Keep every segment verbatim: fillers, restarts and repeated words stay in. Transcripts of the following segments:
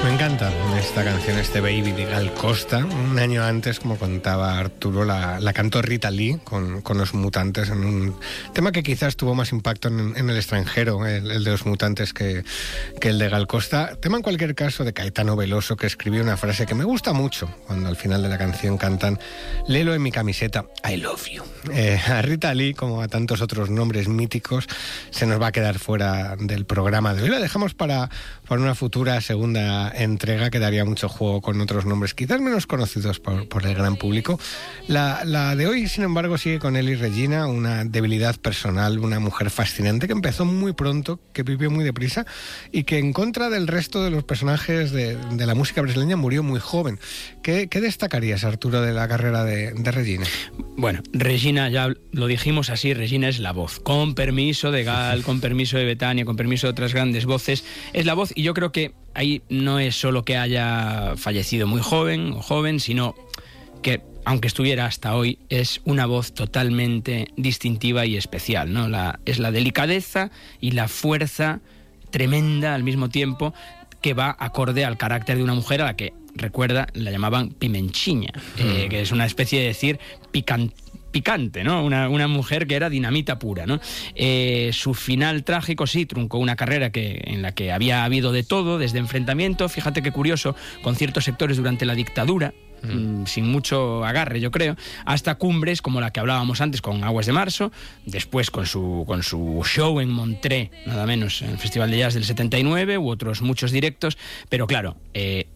Me encanta esta canción, este Baby de Gal Costa. Un año antes, como contaba Arturo, la, la cantó Rita Lee con, con Los Mutantes, en un tema que quizás tuvo más impacto en, en el extranjero, el, el de Los Mutantes, que, que el de Gal Costa. Tema en cualquier caso de Caetano Veloso, que escribió una frase que me gusta mucho cuando al final de la canción cantan: léelo en mi camiseta, I love you. Eh, a Rita Lee, como a tantos otros nombres míticos, se nos va a quedar fuera del programa de hoy. La dejamos para, para una futura segunda entrega, que daría mucho juego con otros nombres quizás menos conocidos por, por el gran público. La, la de hoy, sin embargo, sigue con Elis Regina, una debilidad personal, una mujer fascinante que empezó muy pronto, que vivió muy deprisa y que, en contra del resto de los personajes de, de la música brasileña, murió muy joven. ¿Qué, qué destacarías, Arturo, de la carrera de, de Regina? Bueno, Regina, ya lo dijimos así, Regina es la voz. Con permiso de Gal, con permiso de Betania, con permiso de otras grandes voces, es la voz. Y yo creo que ahí no es solo que haya fallecido muy joven o joven, sino que, aunque estuviera hasta hoy, es una voz totalmente distintiva y especial, ¿no? La, es la delicadeza y la fuerza tremenda al mismo tiempo, que va acorde al carácter de una mujer a la que, recuerda, la llamaban pimenchiña, mm. eh, que es una especie de decir picante. picante, ¿no? Una, una mujer que era dinamita pura, ¿no? Eh, su final trágico sí truncó una carrera que, en la que había habido de todo, desde enfrentamiento, fíjate qué curioso, con ciertos sectores durante la dictadura, mm. sin mucho agarre, yo creo, hasta cumbres como la que hablábamos antes con Aguas de Marzo, después con su, con su show en Montré, nada menos, en el Festival de Jazz del setenta y nueve, u otros muchos directos, pero claro, eh,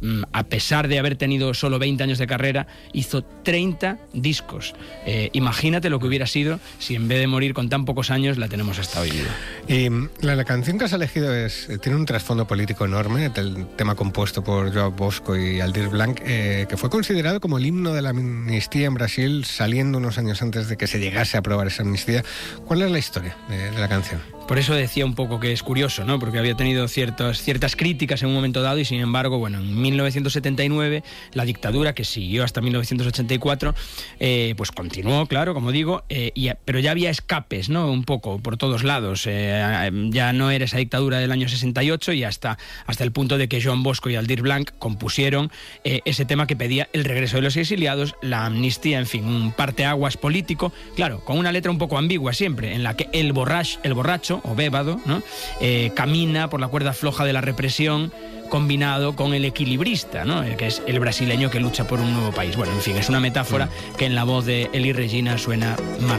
a pesar de haber tenido solo veinte años de carrera, hizo treinta discos. Eh, imagínate lo que hubiera sido si en vez de morir con tan pocos años la tenemos hasta hoy viva. Y la, la canción que has elegido es, tiene un trasfondo político enorme, el tema compuesto por João Bosco y Aldir Blanc, eh, que fue considerado como el himno de la amnistía en Brasil, saliendo unos años antes de que se llegase a aprobar esa amnistía. ¿Cuál es la historia de, de la canción? Por eso decía un poco que es curioso, ¿no? Porque había tenido ciertas, ciertas críticas en un momento dado y, sin embargo, bueno, en mil novecientos setenta y nueve la dictadura, que siguió hasta mil novecientos ochenta y cuatro, eh, pues continuó, claro, como digo, eh, y, pero ya había escapes, ¿no? Un poco por todos lados. Eh, ya no era esa dictadura del año sesenta y ocho y hasta, hasta el punto de que João Bosco y Aldir Blanc compusieron eh, ese tema que pedía el regreso de los exiliados, la amnistía, en fin, un parteaguas político, claro, con una letra un poco ambigua siempre, en la que el borracho, el borracho o bébado, ¿no? eh, camina por la cuerda floja de la represión, combinado con el equilibrista, ¿no? que es el brasileño que lucha por un nuevo país. Bueno, en fin, es una metáfora que en la voz de Elis Regina suena maravillosa.